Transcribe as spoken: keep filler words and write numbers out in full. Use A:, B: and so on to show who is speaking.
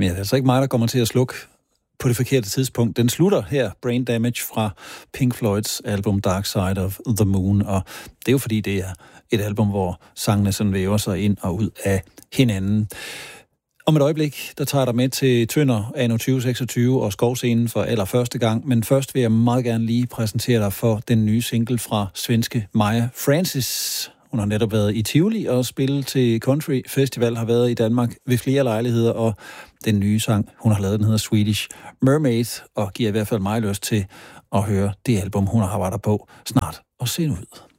A: Men det er altså ikke mig, der kommer til at slukke på det forkerte tidspunkt. Den slutter her, Brain Damage fra Pink Floyds album Dark Side of the Moon, og det er jo fordi, det er et album, hvor sangene sådan væver sig ind og ud af hinanden. Om et øjeblik, der tager jeg dig med til Tønder anno tyve seksogtyve og Skovscenen for allerførste gang, men først vil jeg meget gerne lige præsentere dig for den nye single fra svenske Maja Francis. Hun har netop været i Tivoli og spillet til Country Festival, har været i Danmark ved flere lejligheder, og den nye sang, hun har lavet, den hedder Swedish Mermaid, og giver i hvert fald mig lyst til at høre det album, hun har arbejdet på snart og se ud.